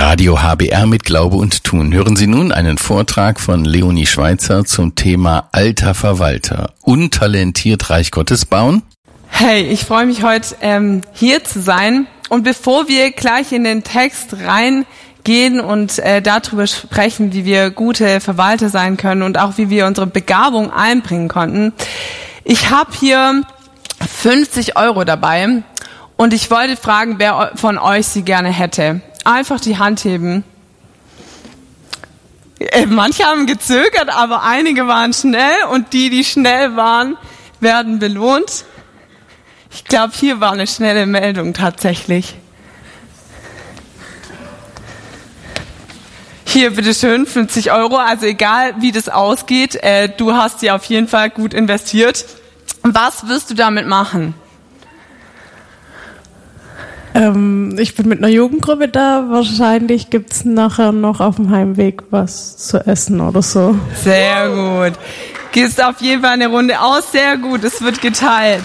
Radio HBR mit Glaube und Tun. Hören Sie nun einen Vortrag von Leonie Schweizer zum Thema Alter Verwalter. Untalentiert Reich Gottes bauen? Hey, ich freue mich heute hier zu sein. Und bevor wir gleich in den Text reingehen und darüber sprechen, wie wir gute Verwalter sein können und auch wie wir unsere Begabung einbringen konnten, ich habe hier 50 € dabei und ich wollte fragen, wer von euch sie gerne hätte. Einfach die Hand heben. Manche haben gezögert, aber einige waren schnell und die schnell waren, werden belohnt. Ich glaube, hier war eine schnelle Meldung tatsächlich. Hier, bitteschön, 50 €. Also egal, wie das ausgeht, du hast sie auf jeden Fall gut investiert. Was wirst du damit machen? Ich bin mit einer Jugendgruppe da. Wahrscheinlich gibt's nachher noch auf dem Heimweg was zu essen oder so. Sehr gut. Gehst auf jeden Fall eine Runde aus. Sehr gut, es wird geteilt.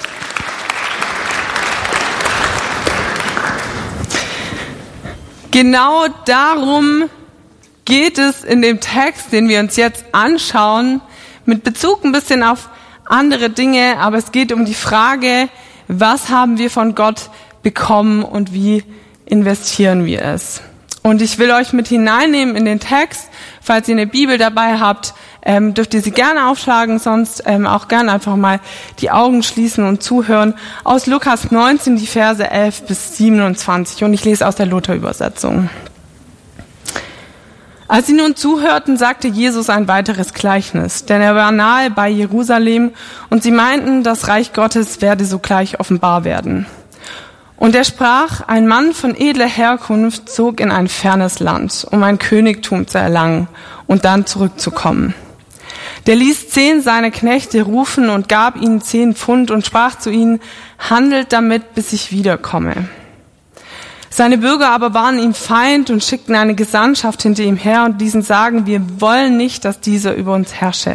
Genau darum geht es in dem Text, den wir uns jetzt anschauen, mit Bezug ein bisschen auf andere Dinge, aber es geht um die Frage, was haben wir von Gott bekommen und wie investieren wir es. Und ich will euch mit hineinnehmen in den Text. Falls ihr eine Bibel dabei habt, dürft ihr sie gerne aufschlagen, sonst auch gerne einfach mal die Augen schließen und zuhören. Aus Lukas 19, die Verse 11 bis 27 und ich lese aus der Luther-Übersetzung. Als sie nun zuhörten, sagte Jesus ein weiteres Gleichnis, denn er war nahe bei Jerusalem und sie meinten, das Reich Gottes werde sogleich offenbar werden. Und er sprach, ein Mann von edler Herkunft zog in ein fernes Land, um ein Königtum zu erlangen und dann zurückzukommen. Der ließ 10 seiner Knechte rufen und gab ihnen 10 Pfund und sprach zu ihnen, handelt damit, bis ich wiederkomme. Seine Bürger aber waren ihm Feind und schickten eine Gesandtschaft hinter ihm her und diesen sagen, wir wollen nicht, dass dieser über uns herrsche.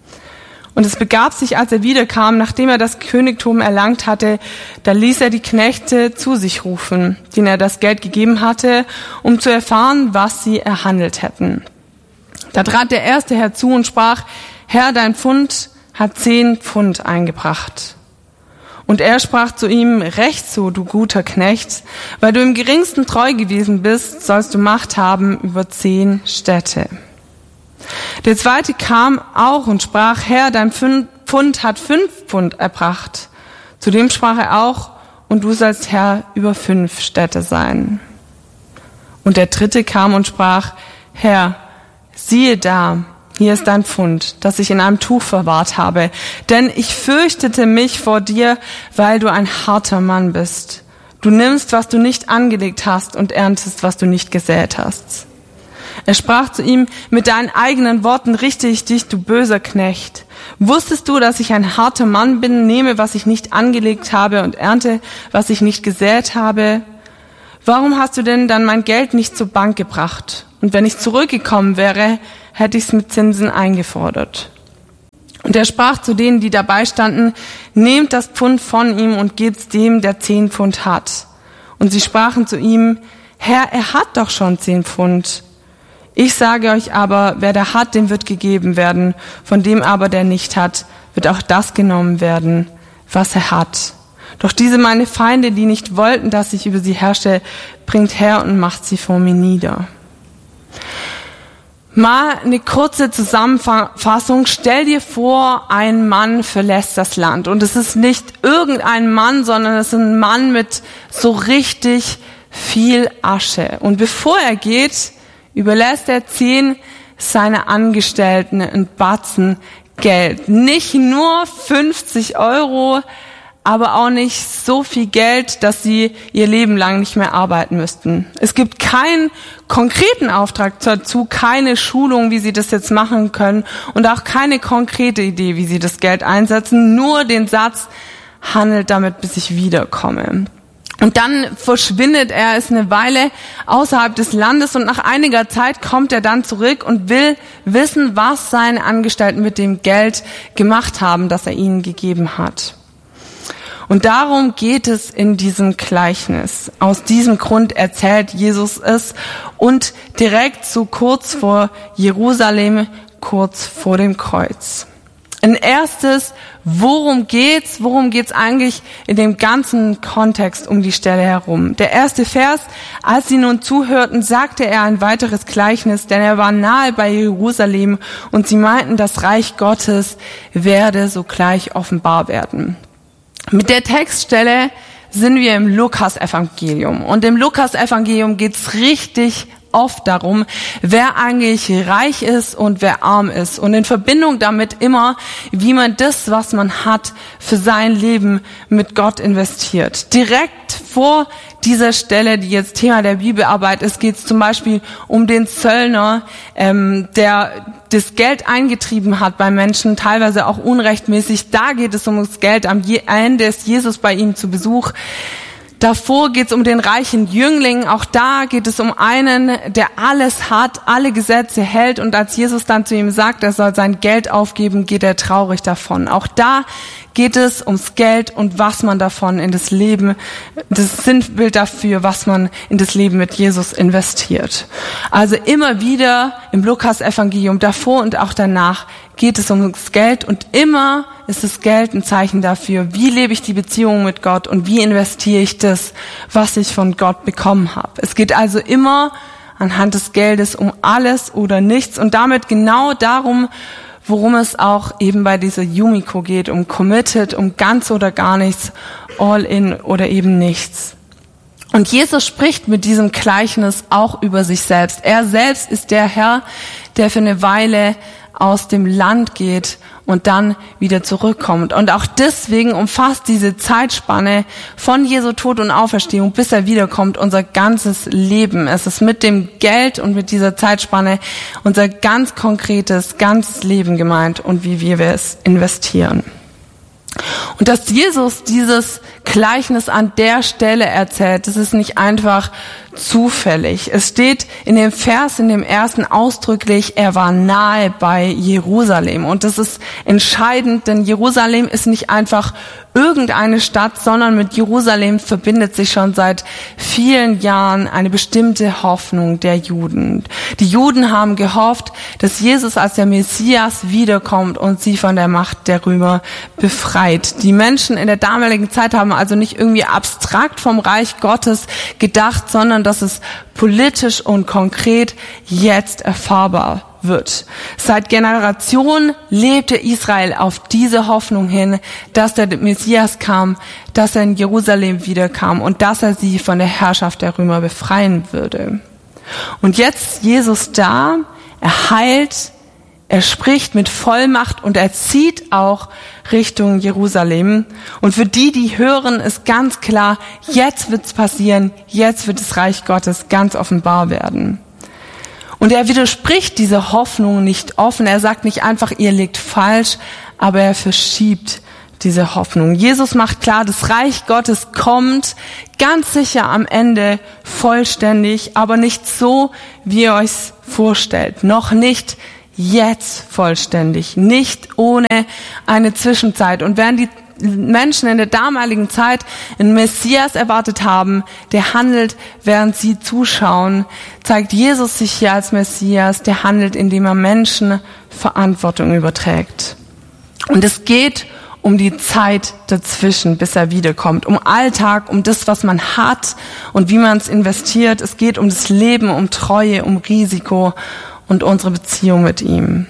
Und es begab sich, als er wiederkam, nachdem er das Königtum erlangt hatte, da ließ er die Knechte zu sich rufen, denen er das Geld gegeben hatte, um zu erfahren, was sie erhandelt hätten. Da trat der Erste herzu und sprach, Herr, dein Pfund hat 10 Pfund eingebracht. Und er sprach zu ihm, recht so, du guter Knecht, weil du im Geringsten treu gewesen bist, sollst du Macht haben über 10 Städte. Der Zweite kam auch und sprach, Herr, dein Pfund hat 5 Pfund erbracht. Zudem sprach er auch, und du sollst Herr über 5 Städte sein. Und der Dritte kam und sprach, Herr, siehe da, hier ist dein Pfund, das ich in einem Tuch verwahrt habe. Denn ich fürchtete mich vor dir, weil du ein harter Mann bist. Du nimmst, was du nicht angelegt hast und erntest, was du nicht gesät hast. Er sprach zu ihm, mit deinen eigenen Worten richte ich dich, du böser Knecht. Wusstest du, dass ich ein harter Mann bin, nehme, was ich nicht angelegt habe und ernte, was ich nicht gesät habe? Warum hast du denn dann mein Geld nicht zur Bank gebracht? Und wenn ich zurückgekommen wäre, hätte ich es mit Zinsen eingefordert. Und er sprach zu denen, die dabei standen, nehmt das Pfund von ihm und gebt's dem, der 10 Pfund hat. Und sie sprachen zu ihm, Herr, er hat doch schon 10 Pfund. Ich sage euch aber, wer da hat, dem wird gegeben werden. Von dem aber, der nicht hat, wird auch das genommen werden, was er hat. Doch diese meine Feinde, die nicht wollten, dass ich über sie herrsche, bringt her und macht sie vor mir nieder. Mal eine kurze Zusammenfassung. Stell dir vor, ein Mann verlässt das Land. Und es ist nicht irgendein Mann, sondern es ist ein Mann mit so richtig viel Asche. Und bevor er geht, überlässt er 10 seiner Angestellten einen Batzen Geld. Nicht nur 50 €, aber auch nicht so viel Geld, dass sie ihr Leben lang nicht mehr arbeiten müssten. Es gibt keinen konkreten Auftrag dazu, keine Schulung, wie sie das jetzt machen können und auch keine konkrete Idee, wie sie das Geld einsetzen, nur den Satz, handelt damit, bis ich wiederkomme. Und dann verschwindet er, ist eine Weile außerhalb des Landes und nach einiger Zeit kommt er dann zurück und will wissen, was seine Angestellten mit dem Geld gemacht haben, das er ihnen gegeben hat. Und darum geht es in diesem Gleichnis. Aus diesem Grund erzählt Jesus es und direkt so kurz vor Jerusalem, kurz vor dem Kreuz. Ein erstes, worum geht's eigentlich in dem ganzen Kontext um die Stelle herum? Der erste Vers, als sie nun zuhörten, sagte er ein weiteres Gleichnis, denn er war nahe bei Jerusalem und sie meinten, das Reich Gottes werde sogleich offenbar werden. Mit der Textstelle sind wir im Lukas-Evangelium. Und im Lukas-Evangelium geht's richtig oft darum, wer eigentlich reich ist und wer arm ist. Und in Verbindung damit immer, wie man das, was man hat, für sein Leben mit Gott investiert. Direkt vor dieser Stelle, die jetzt Thema der Bibelarbeit ist, geht es zum Beispiel um den Zöllner, der das Geld eingetrieben hat bei Menschen, teilweise auch unrechtmäßig. Da geht es um das Geld. Am Ende ist Jesus bei ihm zu Besuch. Davor geht es um den reichen Jüngling. Auch da geht es um einen, der alles hat, alle Gesetze hält. Und als Jesus dann zu ihm sagt, er soll sein Geld aufgeben, geht er traurig davon. Auch da geht es ums Geld und was man davon in das Leben, das Sinnbild dafür, was man in das Leben mit Jesus investiert. Also immer wieder im Lukas-Evangelium, davor und auch danach, geht es ums Geld und immer ist das Geld ein Zeichen dafür, wie lebe ich die Beziehung mit Gott und wie investiere ich das, was ich von Gott bekommen habe. Es geht also immer anhand des Geldes um alles oder nichts und damit genau darum, worum es auch eben bei dieser Yumiko geht, um committed, um ganz oder gar nichts, all in oder eben nichts. Und Jesus spricht mit diesem Gleichnis auch über sich selbst. Er selbst ist der Herr, der für eine Weile aus dem Land geht und dann wieder zurückkommt. Und auch deswegen umfasst diese Zeitspanne von Jesu Tod und Auferstehung, bis er wiederkommt, unser ganzes Leben. Es ist mit dem Geld und mit dieser Zeitspanne unser ganz konkretes, ganzes Leben gemeint und wie wir es investieren. Und dass Jesus dieses Gleichnis an der Stelle erzählt, das ist nicht einfach zufällig. Es steht in dem Vers, in dem ersten ausdrücklich, er war nahe bei Jerusalem. Und das ist entscheidend, denn Jerusalem ist nicht einfach irgendeine Stadt, sondern mit Jerusalem verbindet sich schon seit vielen Jahren eine bestimmte Hoffnung der Juden. Die Juden haben gehofft, dass Jesus als der Messias wiederkommt und sie von der Macht der Römer befreit. Die Menschen in der damaligen Zeit haben also nicht irgendwie abstrakt vom Reich Gottes gedacht, sondern dass es politisch und konkret jetzt erfahrbar wird. Seit Generationen lebte Israel auf diese Hoffnung hin, dass der Messias kam, dass er in Jerusalem wiederkam und dass er sie von der Herrschaft der Römer befreien würde. Und jetzt Jesus da, er heilt, er spricht mit Vollmacht und er zieht auch Richtung Jerusalem. Und für die hören, ist ganz klar, jetzt wird's passieren, jetzt wird das Reich Gottes ganz offenbar werden. Und er widerspricht dieser Hoffnung nicht offen. Er sagt nicht einfach, ihr liegt falsch, aber er verschiebt diese Hoffnung. Jesus macht klar, das Reich Gottes kommt ganz sicher am Ende vollständig, aber nicht so, wie ihr euch vorstellt. Noch nicht jetzt vollständig, nicht ohne eine Zwischenzeit. Und während die Menschen in der damaligen Zeit einen Messias erwartet haben, der handelt, während sie zuschauen, zeigt Jesus sich hier als Messias, der handelt, indem er Menschen Verantwortung überträgt. Und es geht um die Zeit dazwischen, bis er wiederkommt, um Alltag, um das, was man hat und wie man es investiert. Es geht um das Leben, um Treue, um Risiko und unsere Beziehung mit ihm.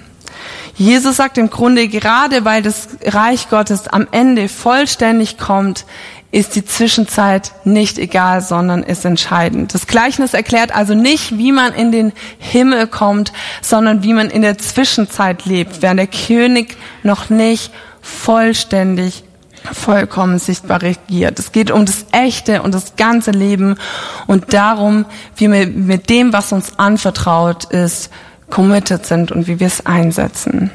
Jesus sagt im Grunde, gerade weil das Reich Gottes am Ende vollständig kommt, ist die Zwischenzeit nicht egal, sondern ist entscheidend. Das Gleichnis erklärt also nicht, wie man in den Himmel kommt, sondern wie man in der Zwischenzeit lebt, während der König noch nicht vollständig, vollkommen sichtbar regiert. Es geht um das echte und das ganze Leben und darum, wie wir mit dem, was uns anvertraut ist, committed sind und wie wir es einsetzen.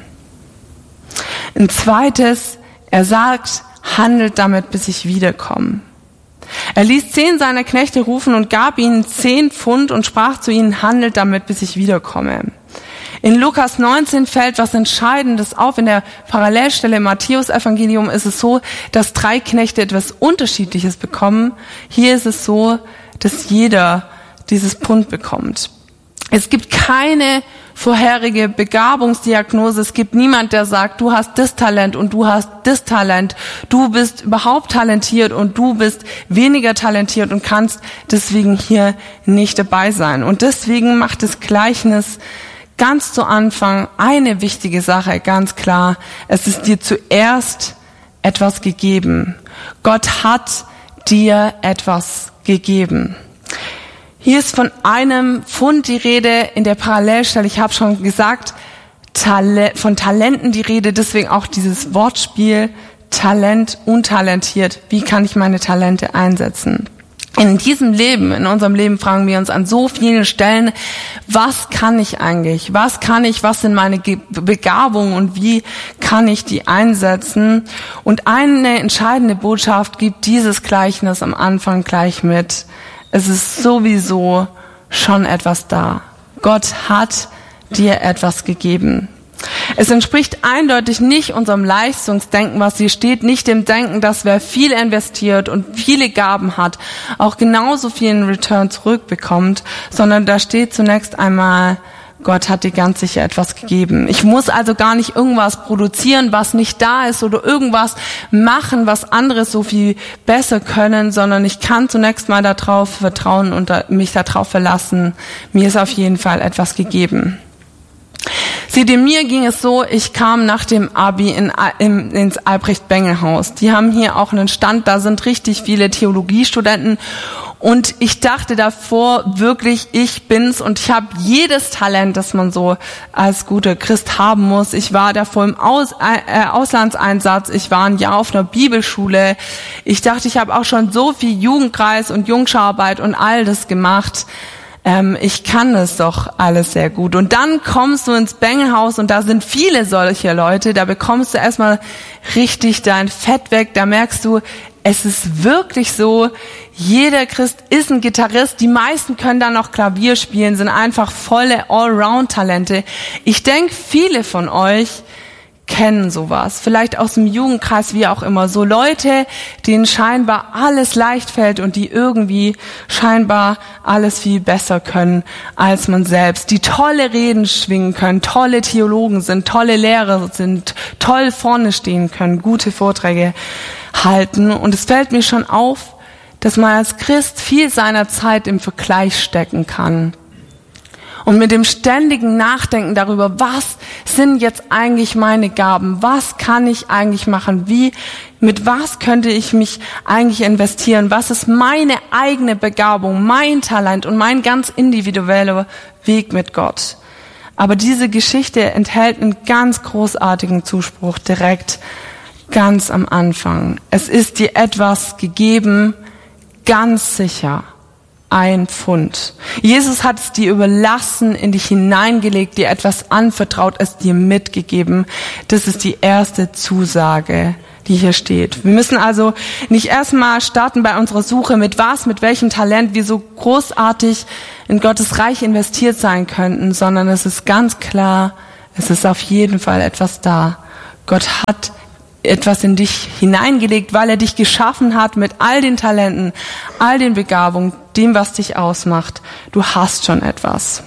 Ein zweites, er sagt, handelt damit, bis ich wiederkomme. Er ließ 10 seiner Knechte rufen und gab ihnen 10 Pfund und sprach zu ihnen, handelt damit, bis ich wiederkomme. In Lukas 19 fällt was Entscheidendes auf. In der Parallelstelle im Matthäus-Evangelium ist es so, dass 3 Knechte etwas Unterschiedliches bekommen. Hier ist es so, dass jeder dieses Pfund bekommt. Es gibt keine vorherige Begabungsdiagnose. Es gibt niemand, der sagt, du hast das Talent und du hast das Talent. Du bist überhaupt talentiert und du bist weniger talentiert und kannst deswegen hier nicht dabei sein. Und deswegen macht das Gleichnis ganz zu Anfang eine wichtige Sache, ganz klar. Es ist dir zuerst etwas gegeben. Gott hat dir etwas gegeben. Hier ist von einem Pfund die Rede in der Parallelstelle. Ich habe schon gesagt, von Talenten die Rede, deswegen auch dieses Wortspiel Talent, untalentiert. Wie kann ich meine Talente einsetzen? In diesem Leben, in unserem Leben fragen wir uns an so vielen Stellen, was kann ich eigentlich? Was sind meine Begabungen und wie kann ich die einsetzen? Und eine entscheidende Botschaft gibt dieses Gleichnis am Anfang gleich mit. Es ist sowieso schon etwas da. Gott hat dir etwas gegeben. Es entspricht eindeutig nicht unserem Leistungsdenken, was hier steht, nicht dem Denken, dass wer viel investiert und viele Gaben hat, auch genauso viel in Return zurückbekommt, sondern da steht zunächst einmal, Gott hat dir ganz sicher etwas gegeben. Ich muss also gar nicht irgendwas produzieren, was nicht da ist oder irgendwas machen, was andere so viel besser können, sondern ich kann zunächst mal darauf vertrauen und mich darauf verlassen. Mir ist auf jeden Fall etwas gegeben. Seht ihr, mir ging es so, ich kam nach dem Abi ins Albrecht-Bengel-Haus. Die haben hier auch einen Stand, da sind richtig viele Theologiestudenten. Und ich dachte davor wirklich, ich bin's und ich habe jedes Talent, das man so als guter Christ haben muss. Ich war davor im Auslandseinsatz, ich war ein Jahr auf einer Bibelschule. Ich dachte, ich habe auch schon so viel Jugendkreis und Jungschararbeit und all das gemacht. Ich kann das doch alles sehr gut. Und dann kommst du ins Bengelhaus und da sind viele solche Leute. Da bekommst du erstmal richtig dein Fett weg. Da merkst du, es ist wirklich so, jeder Christ ist ein Gitarrist. Die meisten können dann noch Klavier spielen, sind einfach volle Allround-Talente. Ich denke, viele von euch kennen sowas, vielleicht aus dem Jugendkreis, wie auch immer, so Leute, denen scheinbar alles leicht fällt und die irgendwie scheinbar alles viel besser können als man selbst, die tolle Reden schwingen können, tolle Theologen sind, tolle Lehrer sind, toll vorne stehen können, gute Vorträge halten. Und es fällt mir schon auf, dass man als Christ viel seiner Zeit im Vergleich stecken kann. Und mit dem ständigen Nachdenken darüber, was sind jetzt eigentlich meine Gaben? Was kann ich eigentlich machen? Mit was könnte ich mich eigentlich investieren? Was ist meine eigene Begabung, mein Talent und mein ganz individueller Weg mit Gott? Aber diese Geschichte enthält einen ganz großartigen Zuspruch direkt ganz am Anfang. Es ist dir etwas gegeben, ganz sicher. Ein Pfund. Jesus hat es dir überlassen, in dich hineingelegt, dir etwas anvertraut, es dir mitgegeben. Das ist die erste Zusage, die hier steht. Wir müssen also nicht erstmal starten bei unserer Suche, mit welchem Talent wir so großartig in Gottes Reich investiert sein könnten, sondern es ist ganz klar, es ist auf jeden Fall etwas da. Gott hat etwas in dich hineingelegt, weil er dich geschaffen hat mit all den Talenten, all den Begabungen, dem, was dich ausmacht. Du hast schon etwas.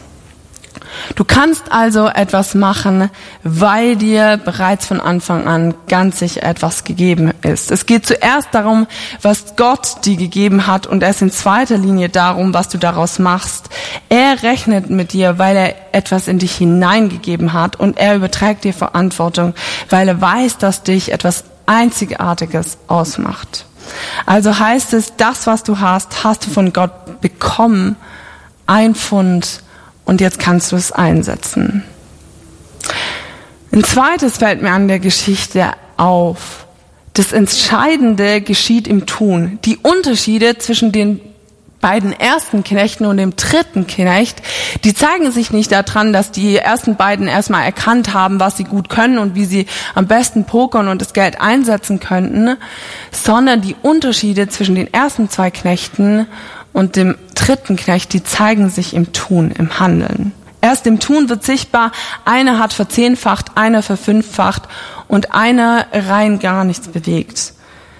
Du kannst also etwas machen, weil dir bereits von Anfang an ganz sicher etwas gegeben ist. Es geht zuerst darum, was Gott dir gegeben hat und erst in zweiter Linie darum, was du daraus machst. Er rechnet mit dir, weil er etwas in dich hineingegeben hat und er überträgt dir Verantwortung, weil er weiß, dass dich etwas Einzigartiges ausmacht. Also heißt es, das, was du hast, hast du von Gott bekommen, ein Pfund, und jetzt kannst du es einsetzen. Ein zweites fällt mir an der Geschichte auf. Das Entscheidende geschieht im Tun. Die Unterschiede zwischen den beiden ersten Knechten und dem dritten Knecht, die zeigen sich nicht daran, dass die ersten beiden erstmal erkannt haben, was sie gut können und wie sie am besten pokern und das Geld einsetzen könnten, sondern die Unterschiede zwischen den ersten zwei Knechten und dem dritten Knecht, die zeigen sich im Tun, im Handeln. Erst im Tun wird sichtbar, einer hat verzehnfacht, einer verfünffacht und einer rein gar nichts bewegt.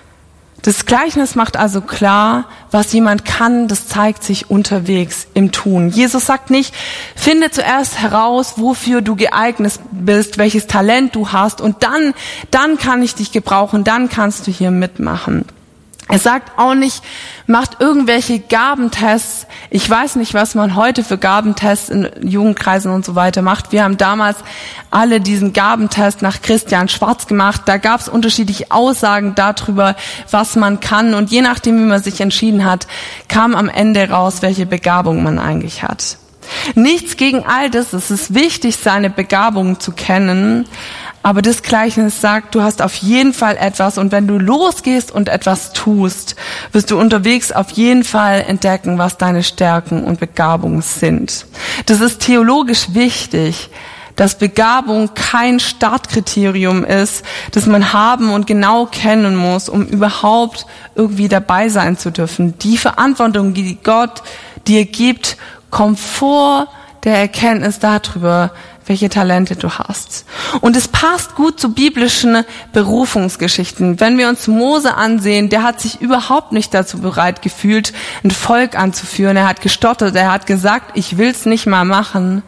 Das Gleichnis macht also klar, was jemand kann, das zeigt sich unterwegs im Tun. Jesus sagt nicht, finde zuerst heraus, wofür du geeignet bist, welches Talent du hast und dann kann ich dich gebrauchen, dann kannst du hier mitmachen. Er sagt auch nicht, macht irgendwelche Gabentests. Ich weiß nicht, was man heute für Gabentests in Jugendkreisen und so weiter macht. Wir haben damals alle diesen Gabentest nach Christian Schwarz gemacht. Da gab es unterschiedliche Aussagen darüber, was man kann. Und je nachdem, wie man sich entschieden hat, kam am Ende raus, welche Begabung man eigentlich hat. Nichts gegen all das. Es ist wichtig, seine Begabungen zu kennen. Aber das Gleichnis sagt, du hast auf jeden Fall etwas und wenn du losgehst und etwas tust, wirst du unterwegs auf jeden Fall entdecken, was deine Stärken und Begabungen sind. Das ist theologisch wichtig, dass Begabung kein Startkriterium ist, das man haben und genau kennen muss, um überhaupt irgendwie dabei sein zu dürfen. Die Verantwortung, die Gott dir gibt, kommt vor der Erkenntnis darüber, welche Talente du hast. Und es passt gut zu biblischen Berufungsgeschichten. Wenn wir uns Mose ansehen, der hat sich überhaupt nicht dazu bereit gefühlt, ein Volk anzuführen. Er hat gestottert, er hat gesagt, ich will's nicht mal machen.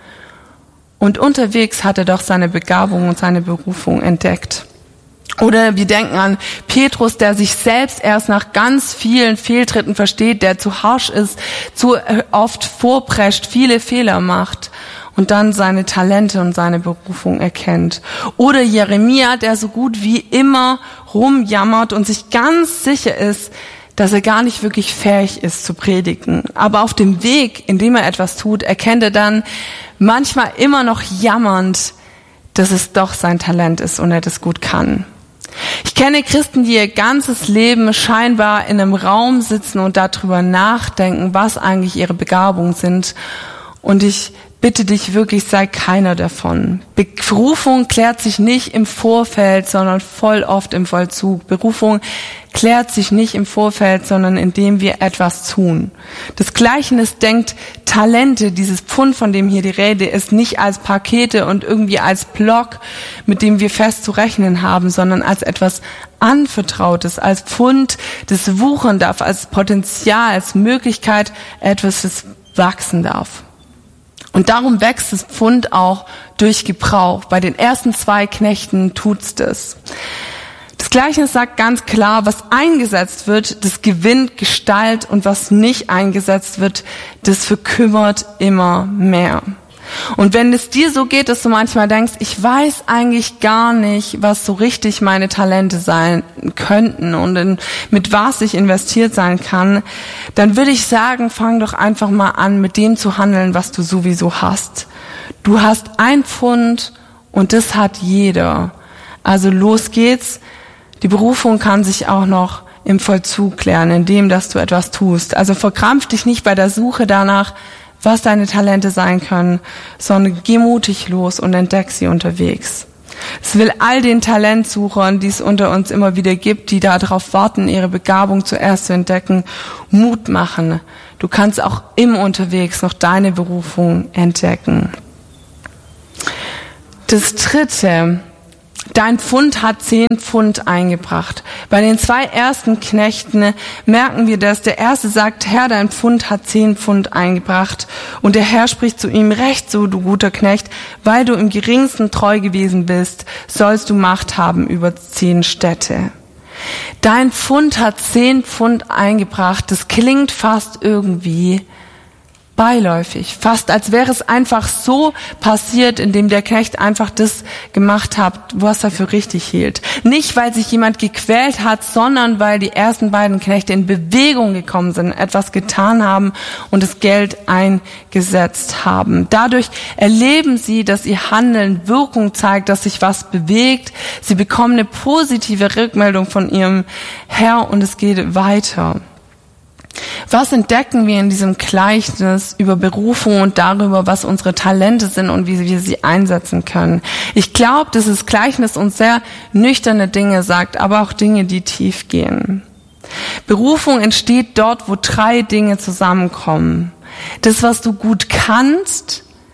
Und unterwegs hat er doch seine Begabung und seine Berufung entdeckt. Oder wir denken an Petrus, der sich selbst erst nach ganz vielen Fehltritten versteht, der zu harsch ist, zu oft vorprescht, viele Fehler macht und dann seine Talente und seine Berufung erkennt. Oder Jeremia, der so gut wie immer rumjammert und sich ganz sicher ist, dass er gar nicht wirklich fähig ist zu predigen. Aber auf dem Weg, in dem er etwas tut, erkennt er dann manchmal immer noch jammernd, dass es doch sein Talent ist und er das gut kann. Ich kenne Christen, die ihr ganzes Leben scheinbar in einem Raum sitzen und darüber nachdenken, was eigentlich ihre Begabungen sind. Und ich bitte dich wirklich, sei keiner davon. Berufung klärt sich nicht im Vorfeld, sondern voll oft im Vollzug. Berufung klärt sich nicht im Vorfeld, sondern indem wir etwas tun. Das Gleichnis denkt Talente, dieses Pfund, von dem hier die Rede ist, nicht als Pakete und irgendwie als Block, mit dem wir fest zu rechnen haben, sondern als etwas Anvertrautes, als Pfund, das wuchern darf, als Potenzial, als Möglichkeit, etwas, das wachsen darf. Und darum wächst das Pfund auch durch Gebrauch. Bei den ersten 2 Knechten tut's das. Das Gleichnis sagt ganz klar, was eingesetzt wird, das gewinnt Gestalt und was nicht eingesetzt wird, das verkümmert immer mehr. Und wenn es dir so geht, dass du manchmal denkst, ich weiß eigentlich gar nicht, was so richtig meine Talente sein könnten und mit was ich investiert sein kann, dann würde ich sagen, fang doch einfach mal an, mit dem zu handeln, was du sowieso hast. Du hast ein Pfund und das hat jeder. Also los geht's. Die Berufung kann sich auch noch im Vollzug klären, indem, dass du etwas tust. Also verkrampf dich nicht bei der Suche danach, was deine Talente sein können, sondern geh mutig los und entdeck sie unterwegs. Es will all den Talentsuchern, die es unter uns immer wieder gibt, die darauf warten, ihre Begabung zuerst zu entdecken, Mut machen. Du kannst auch im Unterwegs noch deine Berufung entdecken. Das Dritte: Dein Pfund hat 10 Pfund eingebracht. Bei den 2 ersten Knechten merken wir das. Der erste sagt, Herr, dein Pfund hat 10 Pfund eingebracht. Und der Herr spricht zu ihm, recht so, du guter Knecht, weil du im Geringsten treu gewesen bist, sollst du Macht haben über 10 Städte. Dein Pfund hat 10 Pfund eingebracht. Das klingt fast irgendwie beiläufig, fast als wäre es einfach so passiert, indem der Knecht einfach das gemacht hat, was er für richtig hielt. Nicht, weil sich jemand gequält hat, sondern weil die ersten beiden Knechte in Bewegung gekommen sind, etwas getan haben und das Geld eingesetzt haben. Dadurch erleben sie, dass ihr Handeln Wirkung zeigt, dass sich was bewegt. Sie bekommen eine positive Rückmeldung von ihrem Herr und es geht weiter. Was entdecken wir in diesem Gleichnis über Berufung und darüber, was unsere Talente sind und wie wir sie einsetzen können? Ich glaube, dass das Gleichnis uns sehr nüchterne Dinge sagt, aber auch Dinge, die tief gehen. Berufung entsteht dort, wo 3 Dinge zusammenkommen. Das, was du gut kannst,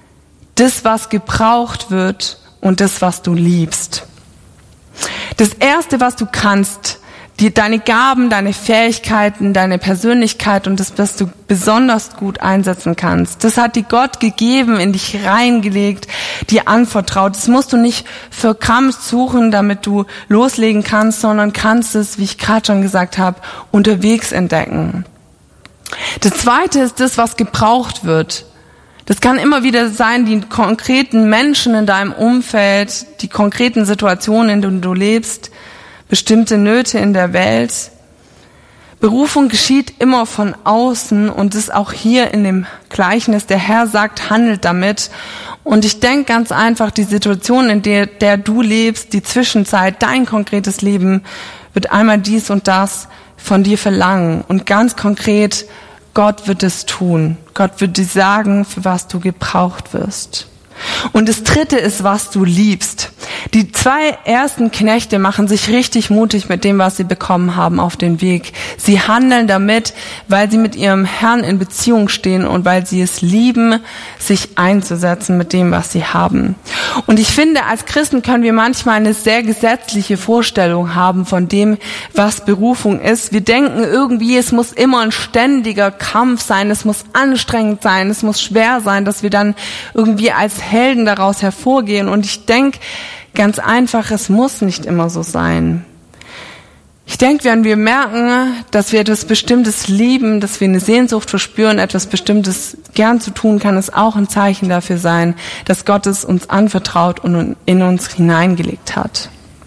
das, was gebraucht wird und das, was du liebst. Das Erste, was du kannst, deine Gaben, deine Fähigkeiten, deine Persönlichkeit und das, was du besonders gut einsetzen kannst, das hat dir Gott gegeben, in dich reingelegt, dir anvertraut. Das musst du nicht verkrampft suchen, damit du loslegen kannst, sondern kannst es, wie ich gerade schon gesagt habe, unterwegs entdecken. Das Zweite ist das, was gebraucht wird. Das kann immer wieder sein, die konkreten Menschen in deinem Umfeld, die konkreten Situationen, in denen du lebst, bestimmte Nöte in der Welt. Berufung geschieht immer von außen und ist auch hier in dem Gleichnis, der Herr sagt, handelt damit. Und ich denke ganz einfach, die Situation, in der du lebst, die Zwischenzeit, dein konkretes Leben, wird einmal dies und das von dir verlangen. Und ganz konkret, Gott wird es tun. Gott wird dir sagen, für was du gebraucht wirst. Und das Dritte ist, was du liebst. Die 2 ersten Knechte machen sich richtig mutig mit dem, was sie bekommen haben, auf den Weg. Sie handeln damit, weil sie mit ihrem Herrn in Beziehung stehen und weil sie es lieben, sich einzusetzen mit dem, was sie haben. Und ich finde, als Christen können wir manchmal eine sehr gesetzliche Vorstellung haben von dem, was Berufung ist. Wir denken irgendwie, es muss immer ein ständiger Kampf sein, es muss anstrengend sein, es muss schwer sein, dass wir dann irgendwie als Helden daraus hervorgehen. Und ich denke ganz einfach, es muss nicht immer so sein. Ich denke, wenn wir merken, dass wir etwas Bestimmtes lieben, dass wir eine Sehnsucht verspüren, etwas Bestimmtes gern zu tun, kann es auch ein Zeichen dafür sein, dass Gott es uns anvertraut und in uns hineingelegt hat.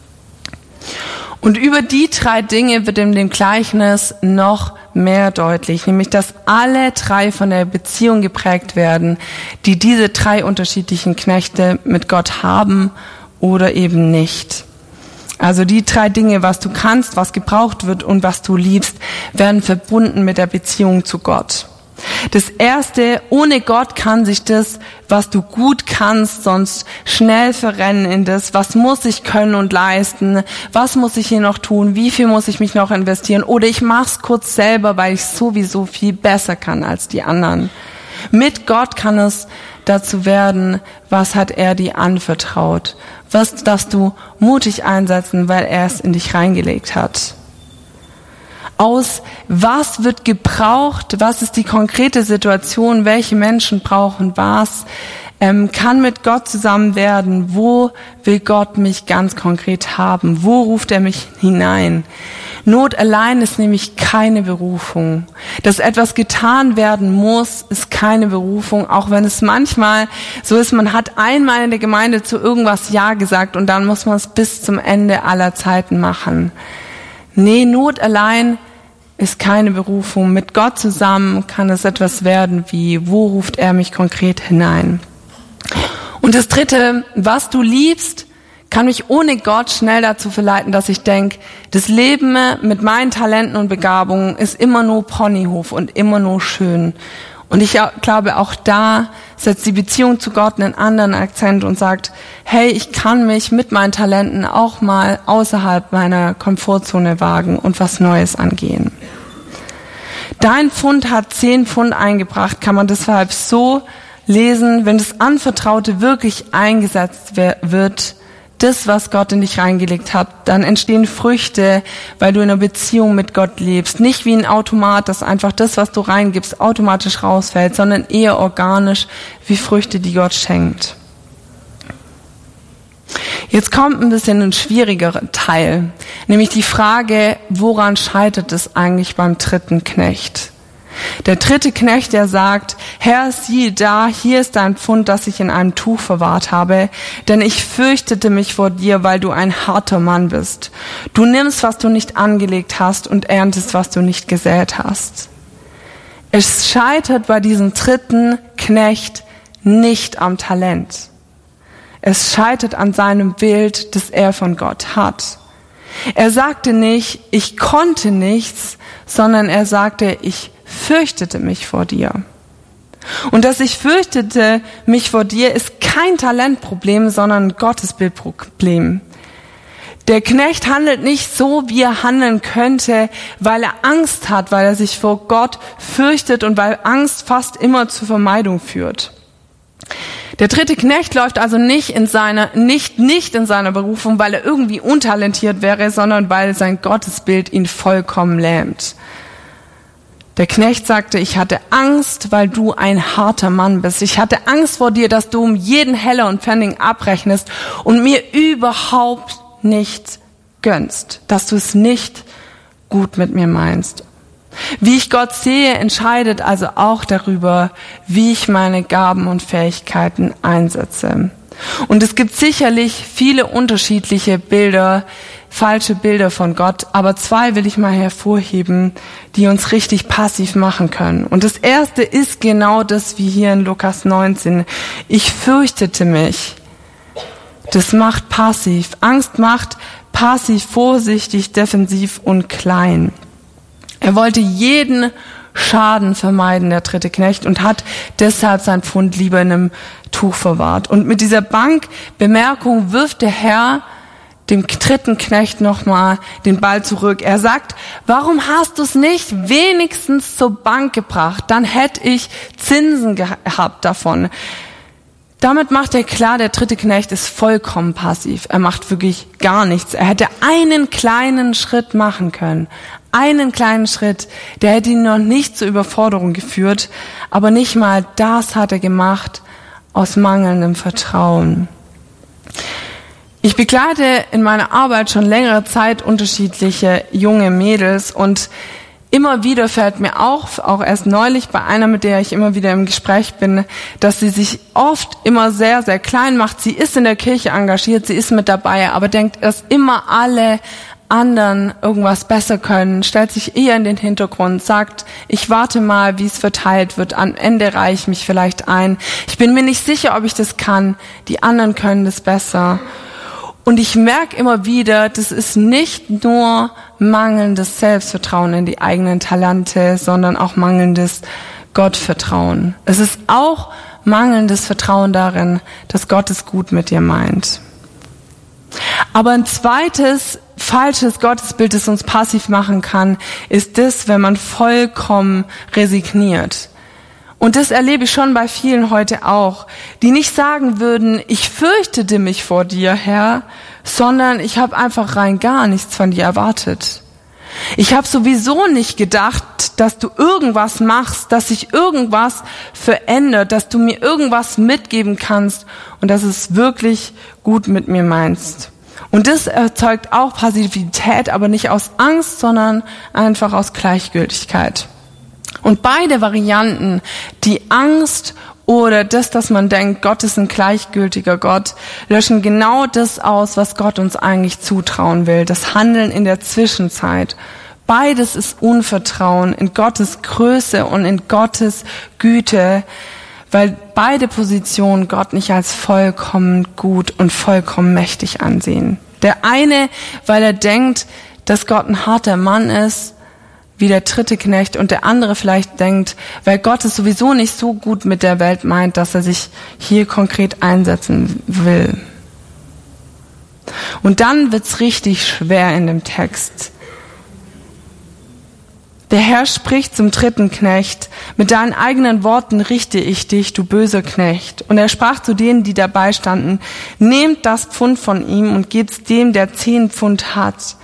Und über die 3 Dinge wird in dem Gleichnis noch mehr deutlich, nämlich dass alle 3 von der Beziehung geprägt werden, die diese 3 unterschiedlichen Knechte mit Gott haben oder eben nicht. Also die 3 Dinge, was du kannst, was gebraucht wird und was du liebst, werden verbunden mit der Beziehung zu Gott. Das Erste, ohne Gott kann sich das, was du gut kannst, sonst schnell verrennen in das, was muss ich können und leisten, was muss ich hier noch tun, wie viel muss ich mich noch investieren oder ich mach's kurz selber, weil ich sowieso viel besser kann als die anderen. Mit Gott kann es dazu werden, was hat er dir anvertraut, was darfst du mutig einsetzen, weil er es in dich reingelegt hat. Aus was wird gebraucht, was ist die konkrete Situation, welche Menschen brauchen was, kann mit Gott zusammen werden, wo will Gott mich ganz konkret haben, wo ruft er mich hinein. Not allein ist nämlich keine Berufung. Dass etwas getan werden muss, ist keine Berufung, auch wenn es manchmal so ist, man hat einmal in der Gemeinde zu irgendwas Ja gesagt und dann muss man es bis zum Ende aller Zeiten machen. Nee, Not allein ist keine Berufung. Mit Gott zusammen kann es etwas werden wie, wo ruft er mich konkret hinein? Und das Dritte, was du liebst, kann mich ohne Gott schnell dazu verleiten, dass ich denke, das Leben mit meinen Talenten und Begabungen ist immer nur Ponyhof und immer nur schön. Und ich glaube, auch da setzt die Beziehung zu Gott einen anderen Akzent und sagt, hey, ich kann mich mit meinen Talenten auch mal außerhalb meiner Komfortzone wagen und was Neues angehen. Dein Pfund hat 10 Pfund eingebracht, kann man deshalb so lesen, wenn das Anvertraute wirklich eingesetzt wird, das, was Gott in dich reingelegt hat, dann entstehen Früchte, weil du in einer Beziehung mit Gott lebst. Nicht wie ein Automat, dass einfach das, was du reingibst, automatisch rausfällt, sondern eher organisch wie Früchte, die Gott schenkt. Jetzt kommt ein bisschen ein schwierigerer Teil, nämlich die Frage, woran scheitert es eigentlich beim 3. Knecht? Der 3. Knecht, der sagt, Herr, siehe da, hier ist dein Pfund, das ich in einem Tuch verwahrt habe, denn ich fürchtete mich vor dir, weil du ein harter Mann bist. Du nimmst, was du nicht angelegt hast und erntest, was du nicht gesät hast. Es scheitert bei diesem 3. Knecht nicht am Talent. Es scheitert an seinem Bild, das er von Gott hat. Er sagte nicht, ich konnte nichts, sondern er sagte, ich fürchtete mich vor dir. Und dass ich fürchtete mich vor dir, ist kein Talentproblem, sondern ein Gottesbildproblem. Der Knecht handelt nicht so, wie er handeln könnte, weil er Angst hat, weil er sich vor Gott fürchtet und weil Angst fast immer zur Vermeidung führt. Der dritte Knecht läuft also nicht in seiner Berufung, weil er irgendwie untalentiert wäre, sondern weil sein Gottesbild ihn vollkommen lähmt. Der Knecht sagte, ich hatte Angst, weil du ein harter Mann bist. Ich hatte Angst vor dir, dass du um jeden Heller und Pfennig abrechnest und mir überhaupt nichts gönnst, dass du es nicht gut mit mir meinst. Wie ich Gott sehe, entscheidet also auch darüber, wie ich meine Gaben und Fähigkeiten einsetze. Und es gibt sicherlich viele unterschiedliche falsche Bilder von Gott, aber 2 will ich mal hervorheben, die uns richtig passiv machen können. Und das erste ist genau das, wie hier in Lukas 19. Ich fürchtete mich. Das macht passiv. Angst macht passiv, vorsichtig, defensiv und klein. Er wollte jeden Schaden vermeiden, der dritte Knecht, und hat deshalb sein Pfund lieber in einem Tuch verwahrt. Und mit dieser Bankbemerkung wirft der Herr dem dritten Knecht nochmal den Ball zurück. Er sagt, warum hast du es nicht wenigstens zur Bank gebracht? Dann hätte ich Zinsen gehabt davon. Damit macht er klar, der dritte Knecht ist vollkommen passiv. Er macht wirklich gar nichts. Er hätte einen kleinen Schritt machen können. Einen kleinen Schritt, der hätte ihn noch nicht zur Überforderung geführt. Aber nicht mal das hat er gemacht aus mangelndem Vertrauen. Ich begleite in meiner Arbeit schon längere Zeit unterschiedliche junge Mädels und immer wieder fällt mir auch erst neulich bei einer, mit der ich immer wieder im Gespräch bin, dass sie sich oft immer sehr, sehr klein macht. Sie ist in der Kirche engagiert, sie ist mit dabei, aber denkt, dass immer alle anderen irgendwas besser können, stellt sich eher in den Hintergrund, sagt, ich warte mal, wie es verteilt wird, am Ende reiche ich mich vielleicht ein. Ich bin mir nicht sicher, ob ich das kann, die anderen können das besser. Und ich merke immer wieder, das ist nicht nur mangelndes Selbstvertrauen in die eigenen Talente, sondern auch mangelndes Gottvertrauen. Es ist auch mangelndes Vertrauen darin, dass Gott es gut mit dir meint. Aber ein zweites falsches Gottesbild, das uns passiv machen kann, ist das, wenn man vollkommen resigniert. Und das erlebe ich schon bei vielen heute auch, die nicht sagen würden, ich fürchtete mich vor dir, Herr, sondern ich habe einfach rein gar nichts von dir erwartet. Ich habe sowieso nicht gedacht, dass du irgendwas machst, dass sich irgendwas verändert, dass du mir irgendwas mitgeben kannst und dass es wirklich gut mit mir meinst. Und das erzeugt auch Passivität, aber nicht aus Angst, sondern einfach aus Gleichgültigkeit. Und beide Varianten, die Angst oder das, dass man denkt, Gott ist ein gleichgültiger Gott, löschen genau das aus, was Gott uns eigentlich zutrauen will, das Handeln in der Zwischenzeit. Beides ist Unvertrauen in Gottes Größe und in Gottes Güte, weil beide Positionen Gott nicht als vollkommen gut und vollkommen mächtig ansehen. Der eine, weil er denkt, dass Gott ein harter Mann ist, wie der dritte Knecht, und der andere vielleicht denkt, weil Gott es sowieso nicht so gut mit der Welt meint, dass er sich hier konkret einsetzen will. Und dann wird's richtig schwer in dem Text. Der Herr spricht zum dritten Knecht, mit deinen eigenen Worten richte ich dich, du böser Knecht. Und er sprach zu denen, die dabei standen, nehmt das Pfund von ihm und gebt's dem, der 10 Pfund hat.